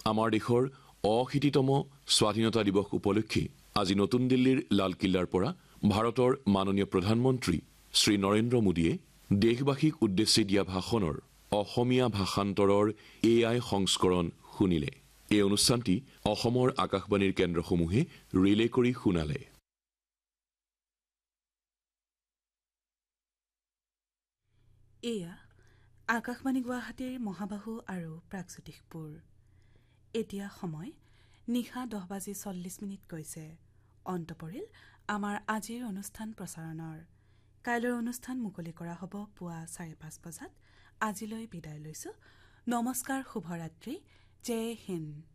আমাৰ দেশৰ ৮০তম স্বাধীনতা দিৱস উপলক্ষে আজি নতুন দিল্লীৰ লালকিল্লাৰ পৰা ভাৰতৰ মাননীয় প্ৰধানমন্ত্ৰী শ্ৰী নৰেন্দ্ৰ মোদীয়ে দেশবাসীক উদ্দেশ্যি দিয়া ভাষণৰ অসমীয়া ভাষান্তৰৰ AI সংস্কৰণ শুনিলে। এই অনুষ্ঠানটি অসমৰ আকাশবাণীৰ কেন্দ্ৰসমূহে ৰিলে কৰি শুনালে। এয়া আকাশবাণী গুৱাহাটীৰ মহাবাহু আৰু প্ৰাগজ্যোতিষপুৰ। এতিয়া সময় নিশা 10:40 কৈছে। অন্ত পৰিল আমাৰ আজিৰ অনুষ্ঠান প্ৰচাৰণৰ। কাইলৈৰ অনুষ্ঠান মুকলি কৰা হ'ব পুৱা 5:30 বজাত। আজিলৈ বিদায় লৈছো। নমস্কাৰ, শুভৰাত্ৰি, জয় হিন্দ।